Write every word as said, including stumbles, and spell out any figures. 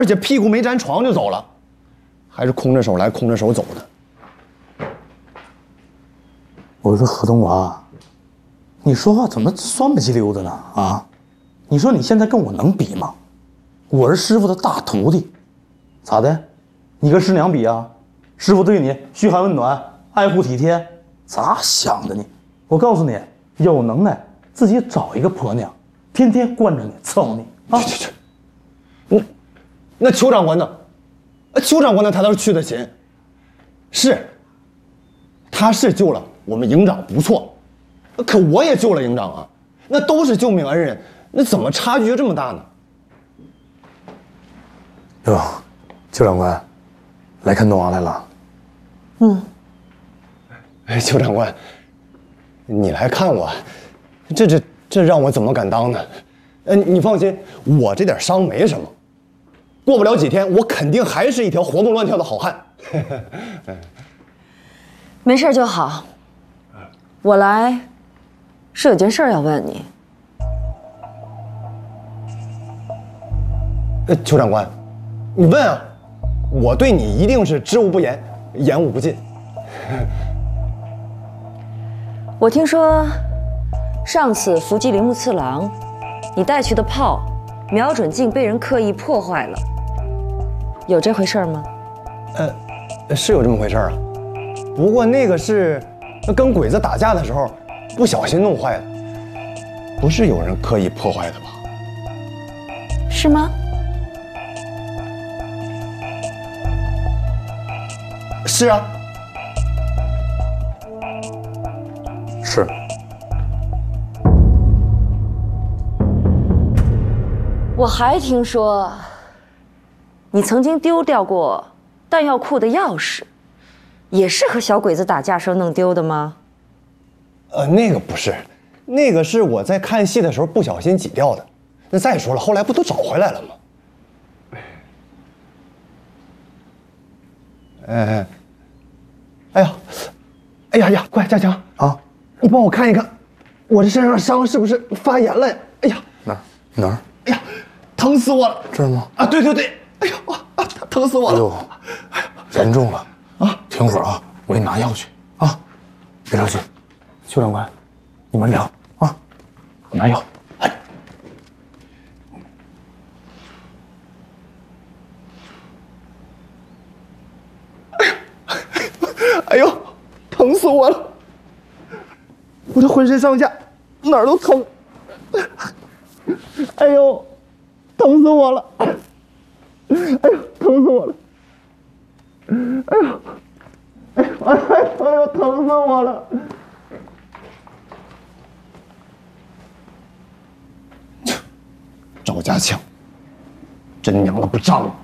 而且屁股没沾床就走了，还是空着手来空着手走的。 我说何东华，你说话怎么酸不叽溜的呢？啊，你说你现在跟我能比吗？我是师傅的大徒弟，咋的？你跟师娘比啊？师傅对你嘘寒问暖，爱护体贴，咋想的你？我告诉你，有能耐自己找一个婆娘，天天惯着你伺候你啊！ 去去去，那那邱长官呢？邱长官呢？他倒是去得勤，是，他是救了我们营长，不错，可我也救了营长啊，那都是救命恩人，那怎么差距就这么大呢？ 哟，邱长官，来看东华来了。 嗯。 哎，邱长官，你来看我，这这这让我怎么敢当呢？呃，你放心，我这点伤没什么，过不了几天，我肯定还是一条活蹦乱跳的好汉。 没事就好。我来是有件事要问你。 呃，邱长官，你问啊，我对你一定是知无不言，言无不尽。 我听说，上次伏击铃木次郎，你带去的炮，瞄准镜被人刻意破坏了，有这回事吗？ 呃，是有这么回事啊，不过那个是跟鬼子打架的时候不小心弄坏的，不是有人刻意破坏的吧？ 是吗？ 是啊。 是。 我还听说，你曾经丢掉过弹药库的钥匙，也是和小鬼子打架时候弄丢的吗？ 呃，那个不是，那个是我在看戏的时候不小心挤掉的。那再说了，后来不都找回来了吗？哎，哎呀，哎呀呀，快，嘉强啊，你帮我看一看，我这身上伤是不是发炎了呀？哎呀， 哪儿哪儿？ 哎呀，疼死我了！ 这儿吗？ 啊，对对对，哎呀，啊，疼死我了！ 哎呦，严重了啊！停会儿啊，我给你拿药去啊，别着急。邱长官，你慢点啊，我拿药。哎， 哎呦，疼死我了！我这浑身上下哪儿都疼。哎呦，疼死我了！哎呦，疼死我了！哎呦，哎呦，哎呦，疼死我了！赵家强，真娘的不仗义！